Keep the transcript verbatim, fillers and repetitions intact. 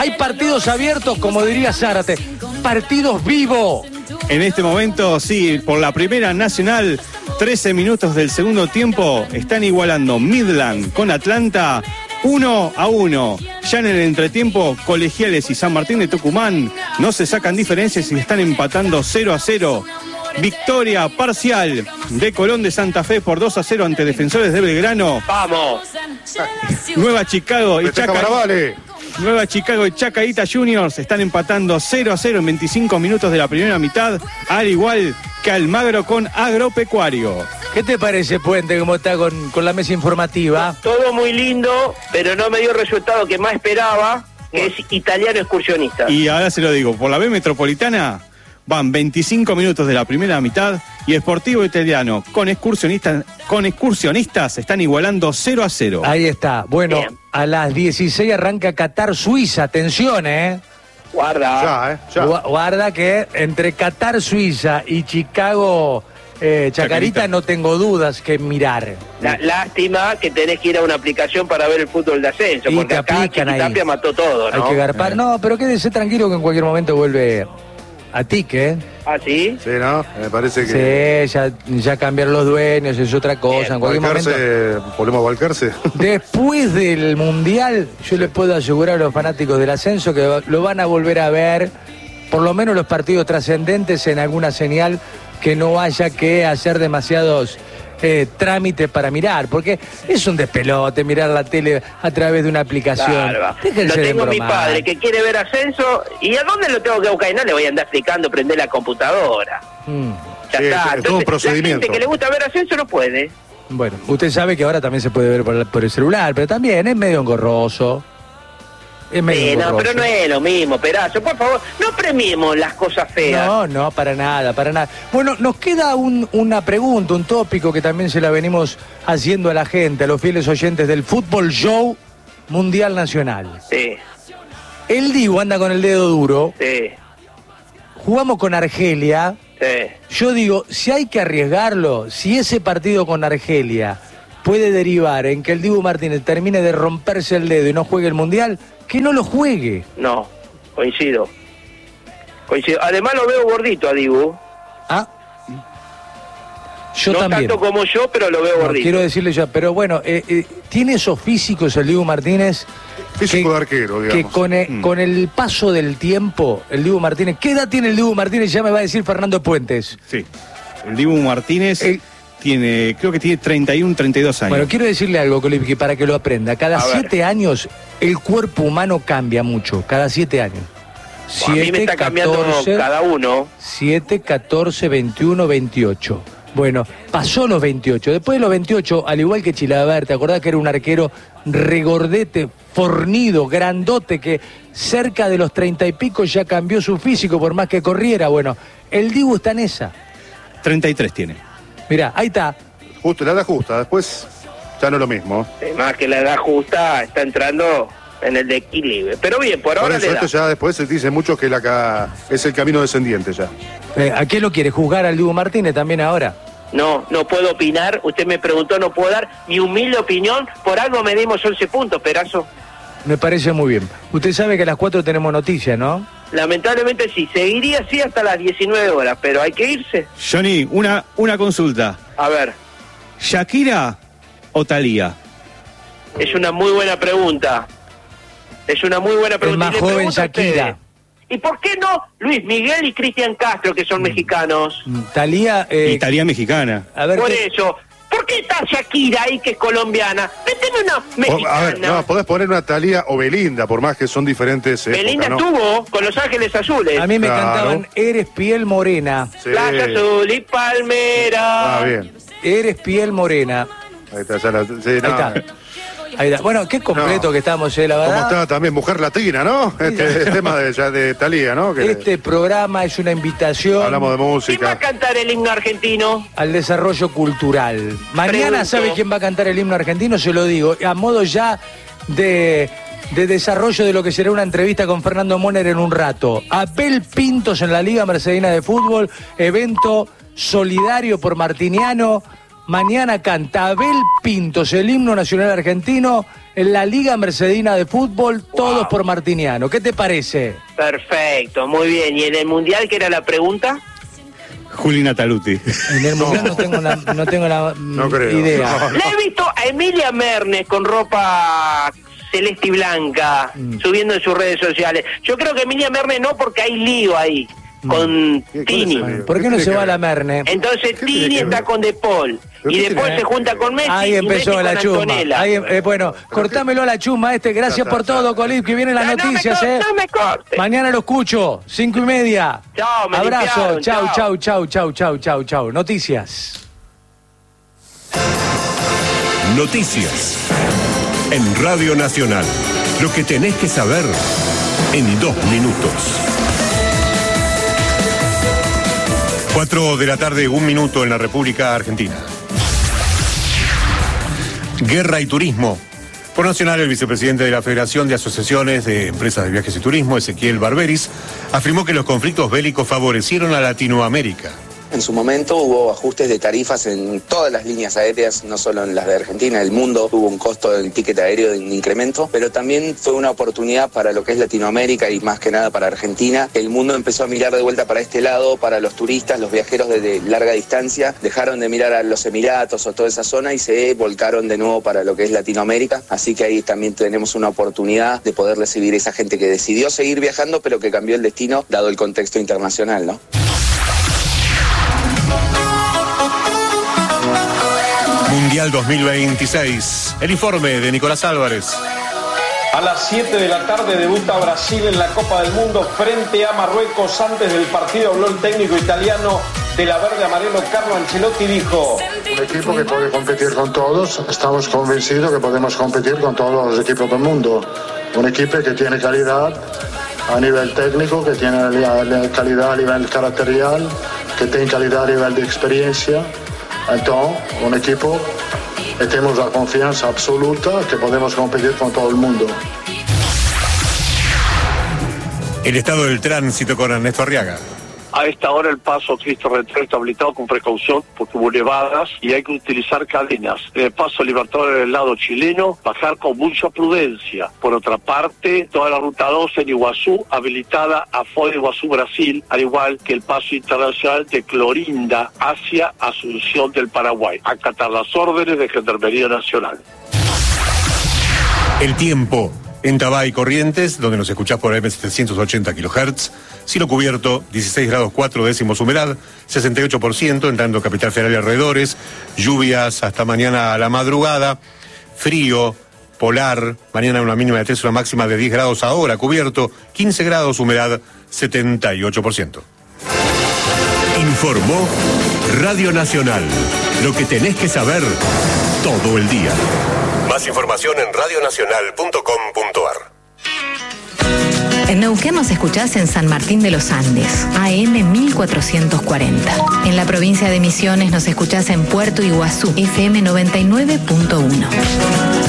Hay partidos abiertos, como diría Zárate, partidos vivos. En este momento, sí, por la primera nacional, trece minutos del segundo tiempo, están igualando Midland con Atlanta uno a uno. Ya en el entretiempo, Colegiales y San Martín de Tucumán no se sacan diferencias y están empatando cero a cero. Victoria parcial de Colón de Santa Fe por dos a cero ante Defensores de Belgrano. ¡Vamos! Nueva Chicago y Chaca... vale. Nueva Chicago y Chacarita Juniors están empatando cero a cero en veinticinco minutos de la primera mitad, al igual que Almagro con Agropecuario. ¿Qué te parece, Puente, cómo está con, con la mesa informativa? Todo muy lindo, pero no me dio el resultado que más esperaba, que es Italiano Excursionista. Y ahora se lo digo, por la B Metropolitana van veinticinco minutos de la primera mitad y Sportivo Italiano con excursionistas, con excursionistas están igualando cero a cero. Ahí está. Bueno, Bien. A las dieciséis arranca Qatar Suiza. Atención, ¿eh? Guarda. Ya, eh, ya. Gu- Guarda que entre Qatar Suiza y Chicago eh, Chacarita, Chacarita no tengo dudas que mirar. La, lástima que tenés que ir a una aplicación para ver el fútbol de ascenso, Y porque te acá aplican ahí. Chiquitapia mató todo, ¿no? Hay que garpar. No, pero quédese tranquilo que en cualquier momento vuelve a tique, ¿eh? ¿Ah, sí? Sí, ¿no? Me parece que... Sí, ya, ya cambiaron los dueños, es otra cosa. Bien. En cualquier momento. Valcarce, volvemos a Valcarce. Después del Mundial, yo les puedo asegurar a los fanáticos del ascenso que va- lo van a volver a ver, por lo menos los partidos trascendentes, en alguna señal que no haya que hacer demasiados eh, trámites para mirar, porque es un despelote mirar la tele a través de una aplicación. Claro. Déjense Lo de tengo mi bromar. padre que quiere ver ascenso. ¿Y a dónde lo tengo que buscar? Y no le voy a andar explicando, prender la computadora. Mm. Ya Sí, está. es todo un Entonces, procedimiento. La gente que le gusta ver ascenso no puede. Bueno, usted sabe que ahora también se puede ver por, el- por el celular, pero también es medio engorroso. Es medio Sí, no, engorroso. pero no es lo mismo, Perazo. Por favor, no premiemos las cosas feas. No, no, para nada, para nada. Bueno, nos queda un- una pregunta, un tópico que también se la venimos haciendo a la gente, a los fieles oyentes del Fútbol Show Mundial Nacional. Sí, El Divo anda con el dedo duro, sí, jugamos con Argelia. sí. Yo digo, si hay que arriesgarlo, si ese partido con Argelia puede derivar en que el Dibu Martínez termine de romperse el dedo y no juegue el Mundial, que no lo juegue. No, coincido. Coincido. Además lo veo gordito a Dibu. Ah, yo no también. tanto como yo, pero lo veo No, gordito. quiero decirle yo, pero bueno, eh, eh, tiene esos físicos el Dibu Martínez. Físico que- de arquero, digamos. Que con el, Mm. con el paso del tiempo, el Dibu Martínez, ¿qué edad tiene el Dibu Martínez? Ya me va a decir Fernando Puentes. Sí. El Dibu Martínez El- tiene, creo que tiene treinta y uno, treinta y dos años. Bueno, quiero decirle algo, Colipki, para que lo aprenda. Cada A ver. siete años, el cuerpo humano cambia mucho. Cada siete años. a mí me está cambiando cada uno. siete, catorce, veintiuno, veintiocho. Bueno, pasó los veintiocho. Después de los veintiocho, al igual que Chilaver, ¿te acordás que era un arquero regordete, fornido, grandote, que cerca de los treinta y pico ya cambió su físico por más que corriera? Bueno, el Dibu está en esa. treinta y tres tiene. Mirá, ahí está. Justo, la edad justa, después ya no es lo mismo. Más que la edad justa está entrando en el de equilibrio. Pero bien, por Por ahora eso le da. esto ya después se dice mucho que la ca- es el camino descendiente ya. Eh, ¿A qué lo quiere? ¿Juzgar al Dibu Martínez también ahora? No, no puedo opinar. Usted me preguntó, no puedo dar mi humilde opinión. Por algo medimos once puntos, Perazo. Me parece muy bien. Usted sabe que a las cuatro tenemos noticias, ¿no? Lamentablemente sí, seguiría así hasta las diecinueve horas, pero hay que irse. Johnny, una, una consulta. A ver, ¿Shakira o Thalía? es una muy buena pregunta. Es una muy buena pregunta. más Y le joven pregunto a Shakira. ustedes, ¿y por qué no Luis Miguel y Cristian Castro, que son mexicanos? Talía, eh, Y Thalía mexicana. a ver Por qué- eso, ¿por qué está Shakira ahí, que es colombiana? Méteme una O- mexicana. a ver, no, podés poner una Thalía o Belinda, por más que son diferentes épocas, Belinda ¿no? estuvo con Los Ángeles Azules. A mí me Claro. cantaban Eres piel morena, Sí. Playa Azul y Palmera. Ah, bien. Eres piel morena. Ahí está, ya la- sí, Ahí no. está. Ahí está. Bueno, qué completo No. que estamos, eh, la ¿Cómo verdad. está también Mujer Latina, no? Este el tema de, ya de Thalía, ¿no? Que Este programa es una invitación hablamos de ¿Quién va a música. cantar el himno argentino? al desarrollo cultural. Mañana Pregunto. sabe quién va a cantar el himno argentino, se lo digo, a modo ya de, de desarrollo de lo que será una entrevista con Fernando Moner en un rato. Abel Pintos en la Liga Mercedina de Fútbol, evento solidario por Martiniano. mañana canta Abel Pintos el himno nacional argentino en la Liga Mercedina de Fútbol, todos wow. por Martiniano. ¿Qué te parece? Perfecto, muy bien. ¿Y en el Mundial qué era la pregunta? Juli Nataluti. En el Mundial no tengo la, no tengo la no creo. idea. No, no. Le he visto a Emilia Mernes con ropa celeste y blanca, mm. subiendo en sus redes sociales. Yo creo que Emilia Mernes no, porque hay lío ahí. Con Tini. ¿Por qué no se va a la Merne? Entonces Tini está con De Paul y después se junta con Messi. Ahí empezó y Messi la con chuma. Antonella. Ahí, eh, bueno, cortámelo a la chuma este. Gracias por todo, Colip, que vienen las no, noticias, no me, eh. No me cortes. Mañana lo escucho, cinco y media. Chao, me Abrazo, limpiaron, chau, chao. chau, chau, chau, chau, chau, chau. Noticias. Noticias. En Radio Nacional. Lo que tenés que saber en dos minutos. Cuatro de la tarde, un minuto en la República Argentina. Guerra y turismo. Por Nacional, el vicepresidente de la Federación de Asociaciones de Empresas de Viajes y Turismo, Ezequiel Barberis, afirmó que los conflictos bélicos favorecieron a Latinoamérica. En su momento hubo ajustes de tarifas en todas las líneas aéreas, no solo en las de Argentina, el mundo tuvo un costo del ticket aéreo de un incremento, pero también fue una oportunidad para lo que es Latinoamérica y más que nada para Argentina. El mundo empezó a mirar de vuelta para este lado, para los turistas, los viajeros de, de larga distancia, dejaron de mirar a los Emiratos o toda esa zona y se volcaron de nuevo para lo que es Latinoamérica, así que ahí también tenemos una oportunidad de poder recibir a esa gente que decidió seguir viajando, pero que cambió el destino dado el contexto internacional, ¿no? Mundial dos mil veintiséis. El informe de Nicolás Álvarez. A las siete de la tarde debuta Brasil en la Copa del Mundo frente a Marruecos. Antes del partido habló el técnico italiano de la verde amarelo, Carlo Ancelotti, dijo: un equipo que puede competir con todos. Estamos convencidos que podemos competir con todos los equipos del mundo. Un equipo que tiene calidad a nivel técnico, que tiene calidad a nivel caracterial, que tiene calidad a nivel de experiencia. Entonces, un equipo que tenemos la confianza absoluta que podemos competir con todo el mundo. El estado del tránsito con Ernesto Arriaga. A esta hora el paso Cristo Redentor está habilitado con precaución porque hubo nevadas y hay que utilizar cadenas. En el paso Libertador del lado chileno, bajar con mucha prudencia. Por otra parte, toda la ruta dos en Iguazú habilitada a Foz de Iguazú, Brasil, al igual que el paso internacional de Clorinda hacia Asunción del Paraguay. Acatar las órdenes de Gendarmería Nacional. El tiempo. En Tabá y Corrientes, donde nos escuchás por A M setecientos ochenta kilohertz, cielo cubierto, dieciséis grados cuatro décimos humedad, sesenta y ocho por ciento, entrando Capital Federal y alrededores, lluvias hasta mañana a la madrugada, frío, polar, mañana una mínima de tres, una máxima de diez grados ahora, cubierto, quince grados, humedad, setenta y ocho por ciento. Informó Radio Nacional, lo que tenés que saber todo el día. Más información en radio nacional punto com punto a r. En Neuquén nos escuchás en San Martín de los Andes, A M mil cuatrocientos cuarenta. En la provincia de Misiones nos escuchás en Puerto Iguazú, F M noventa y nueve punto uno.